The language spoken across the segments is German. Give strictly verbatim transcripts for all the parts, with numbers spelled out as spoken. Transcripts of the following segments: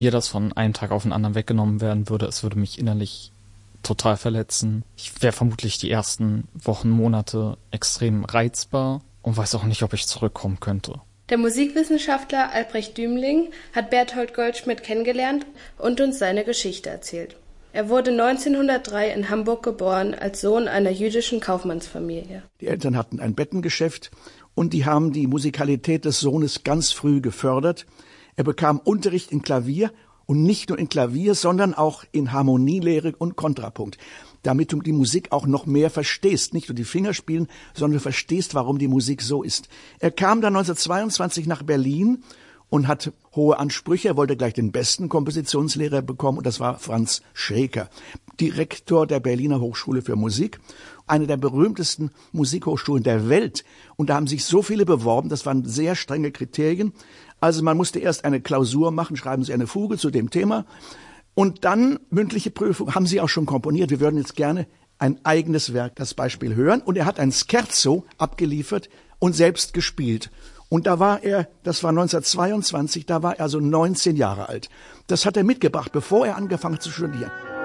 Ihr das von einem Tag auf den anderen weggenommen werden würde, es würde mich innerlich total verletzen. Ich wäre vermutlich die ersten Wochen, Monate extrem reizbar und weiß auch nicht, ob ich zurückkommen könnte. Der Musikwissenschaftler Albrecht Dümling hat Bertolt Goldschmidt kennengelernt und uns seine Geschichte erzählt. Er wurde neunzehnhundertdrei in Hamburg geboren, als Sohn einer jüdischen Kaufmannsfamilie. Die Eltern hatten ein Bettengeschäft und die haben die Musikalität des Sohnes ganz früh gefördert. Er bekam Unterricht in Klavier und nicht nur in Klavier, sondern auch in Harmonielehre und Kontrapunkt, damit du die Musik auch noch mehr verstehst. Nicht nur die Finger spielen, sondern du verstehst, warum die Musik so ist. Er kam dann neunzehnhundertzweiundzwanzig nach Berlin und hat hohe Ansprüche. Er wollte gleich den besten Kompositionslehrer bekommen und das war Franz Schreker, Direktor der Berliner Hochschule für Musik, eine der berühmtesten Musikhochschulen der Welt. Und da haben sich so viele beworben, das waren sehr strenge Kriterien. Also man musste erst eine Klausur machen, schreiben Sie eine Fuge zu dem Thema und dann mündliche Prüfung. Haben Sie auch schon komponiert? Wir würden jetzt gerne ein eigenes Werk, das Beispiel hören. Und er hat ein Scherzo abgeliefert und selbst gespielt. Und da war er, das war neunzehnhundertzweiundzwanzig, da war er also neunzehn Jahre alt. Das hat er mitgebracht, bevor er angefangen hat zu studieren.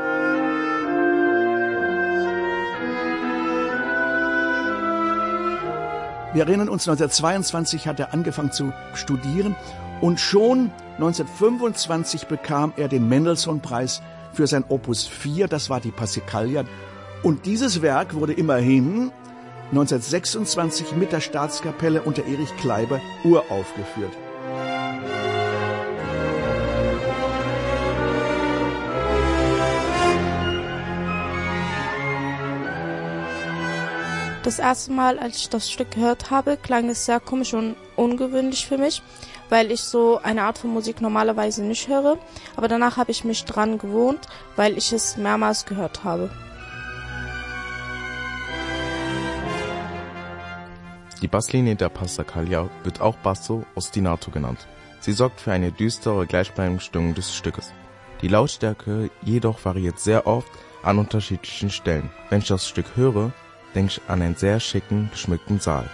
Wir erinnern uns, neunzehnhundertzweiundzwanzig hat er angefangen zu studieren und schon neunzehnhundertfünfundzwanzig bekam er den Mendelssohn-Preis für sein Opus vier, das war die Passacaglia. Und dieses Werk wurde immerhin neunzehnhundertsechsundzwanzig mit der Staatskapelle unter Erich Kleiber uraufgeführt. Das erste Mal, als ich das Stück gehört habe, klang es sehr komisch und ungewöhnlich für mich, weil ich so eine Art von Musik normalerweise nicht höre. Aber danach habe ich mich dran gewohnt, weil ich es mehrmals gehört habe. Die Basslinie der Passacaglia wird auch Basso ostinato genannt. Sie sorgt für eine düstere, gleichbleibende Stimmung des Stückes. Die Lautstärke jedoch variiert sehr oft an unterschiedlichen Stellen. Wenn ich das Stück höre, denke ich an einen sehr schicken, geschmückten Saal.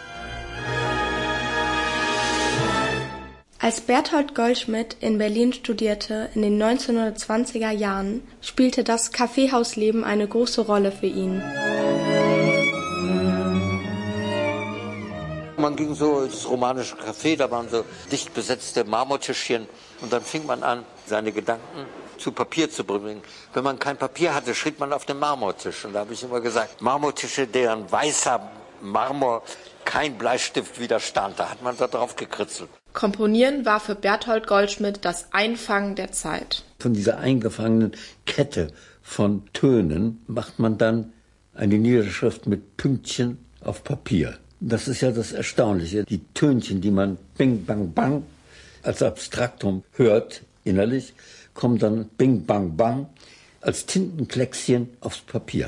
Als Bertolt Goldschmidt in Berlin studierte in den neunzehnhundertzwanziger Jahren, spielte das Kaffeehausleben eine große Rolle für ihn. Man ging so ins romanische Café, da waren so dicht besetzte Marmortischchen und dann fing man an, seine Gedanken zu Papier zu bringen. Wenn man kein Papier hatte, schrieb man auf den Marmortisch. Und da habe ich immer gesagt, Marmortische, deren weißer Marmor kein Bleistift widerstand, da hat man da drauf gekritzelt. Komponieren war für Bertolt Goldschmidt das Einfangen der Zeit. Von dieser eingefangenen Kette von Tönen macht man dann eine Niederschrift mit Pünktchen auf Papier. Das ist ja das Erstaunliche. Die Tönchen, die man bing, bang, bang als Abstraktum hört, innerlich, kommen dann bing, bang, bang als Tintenkleckschen aufs Papier.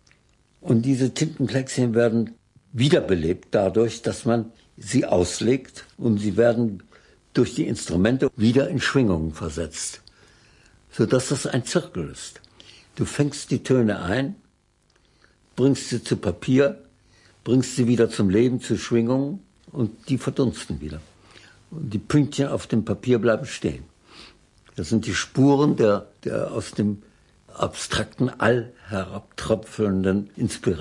Und diese Tintenkleckschen werden wiederbelebt dadurch, dass man sie auslegt und sie werden durch die Instrumente wieder in Schwingungen versetzt, sodass das ein Zirkel ist. Du fängst die Töne ein, bringst sie zu Papier, bringst sie wieder zum Leben, zu Schwingungen und die verdunsten wieder. Und die Pünktchen auf dem Papier bleiben stehen. Das sind die Spuren der, der aus dem abstrakten All herabtröpfelnden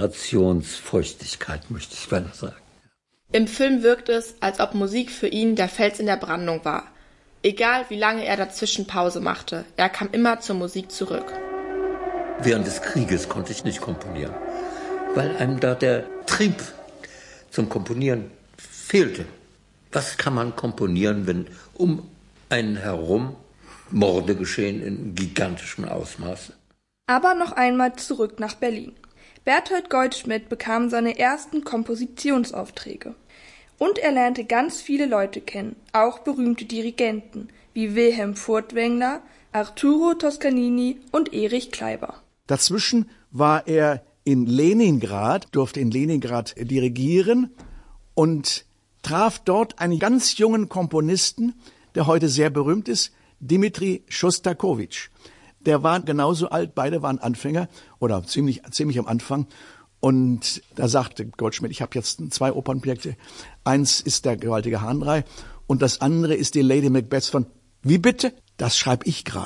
Inspirationsfeuchtigkeit, möchte ich gerne sagen. Im Film wirkt es, als ob Musik für ihn der Fels in der Brandung war. Egal wie lange er dazwischen Pause machte, er kam immer zur Musik zurück. Während des Krieges konnte ich nicht komponieren, weil einem da der Trieb zum Komponieren fehlte. Was kann man komponieren, wenn um einen herum Morde geschehen in gigantischem Ausmaß? Aber noch einmal zurück nach Berlin. Bertolt Goldschmidt bekam seine ersten Kompositionsaufträge. Und er lernte ganz viele Leute kennen, auch berühmte Dirigenten wie Wilhelm Furtwängler, Arturo Toscanini und Erich Kleiber. Dazwischen war er in Leningrad, durfte in Leningrad dirigieren und traf dort einen ganz jungen Komponisten, der heute sehr berühmt ist, Dmitri Schostakowitsch. Der war genauso alt, beide waren Anfänger oder ziemlich, ziemlich am Anfang. Und da sagte Goldschmidt, ich habe jetzt zwei Opernprojekte. Eins ist der gewaltige Hahnrei und das andere ist die Lady Macbeth von, wie bitte? Das schreibe ich gerade.